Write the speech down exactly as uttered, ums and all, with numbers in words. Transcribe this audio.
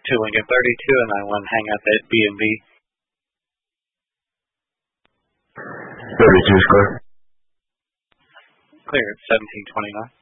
two Lincoln thirty-two and nine one hang up at B and B. thirty-two is clear. Clear at seventeen twenty-nine.